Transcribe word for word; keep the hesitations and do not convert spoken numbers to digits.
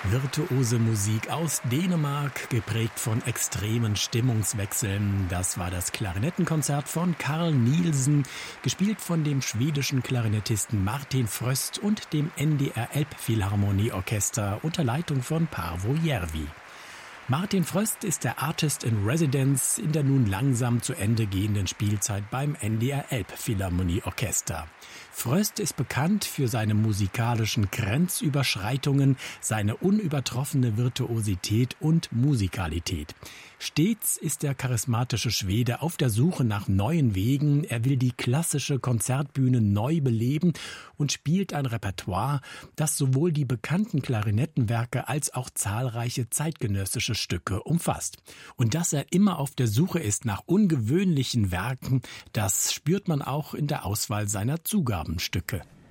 Virtuose Musik aus Dänemark, geprägt von extremen Stimmungswechseln. Das war das Klarinettenkonzert von Carl Nielsen, gespielt von dem schwedischen Klarinettisten Martin Fröst und dem N D R Elbphilharmonieorchester unter Leitung von Paavo Järvi. Martin Fröst ist der Artist in Residence in der nun langsam zu Ende gehenden Spielzeit beim N D R Elbphilharmonieorchester. Fröst ist bekannt für seine musikalischen Grenzüberschreitungen, seine unübertroffene Virtuosität und Musikalität. Stets ist der charismatische Schwede auf der Suche nach neuen Wegen. Er will die klassische Konzertbühne neu beleben und spielt ein Repertoire, das sowohl die bekannten Klarinettenwerke als auch zahlreiche zeitgenössische Stücke umfasst. Und dass er immer auf der Suche ist nach ungewöhnlichen Werken, das spürt man auch in der Auswahl seiner Zugabenstücke.